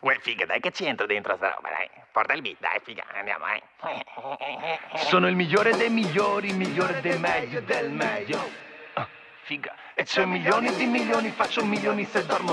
Uè, figa, dai che ci entro dentro sta roba, dai. Porta il beat, dai, figa, andiamo, Sono il migliore dei migliori, migliore dei meglio del meglio. Figa. E c'ho milioni di milioni, faccio milioni se dormo